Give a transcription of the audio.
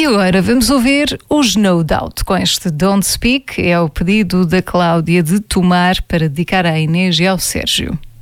E agora vamos ouvir os No Doubt com este Don't Speak. É o pedido da Cláudia de Tomar para dedicar à Inês e ao Sérgio.